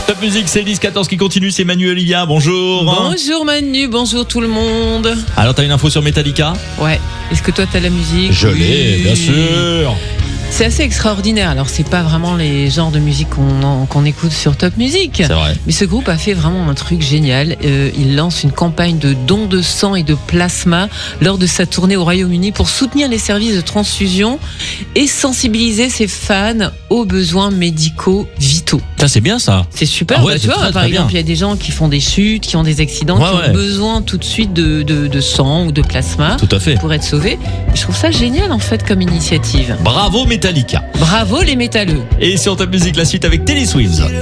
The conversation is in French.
Top Musique, c'est 10-14 qui continue, c'est Manu et Olivia, bonjour. Bonjour Manu, bonjour tout le monde. Alors t'as une info sur Metallica? Ouais, est-ce que toi t'as la musique? Je l'ai, bien sûr. C'est assez extraordinaire, alors c'est pas vraiment les genres de musique qu'on écoute sur Top Music. C'est vrai. Mais ce groupe a fait vraiment un truc génial. Il lance une campagne de dons de sang et de plasma lors de sa tournée au Royaume-Uni pour soutenir les services de transfusion et sensibiliser ses fans aux besoins médicaux vitaux. Ça c'est bien ça. C'est super, Ah ouais, tu vois, très, par très exemple, bien. il y a des gens qui font des chutes, qui ont des accidents, qui ont besoin tout de suite de sang ou de plasma Tout à fait. pour être sauvés. Je trouve ça génial en fait comme initiative. Bravo Metallica. Bravo les métalleux. Et sur Top Musique, la suite avec Taylor Swift.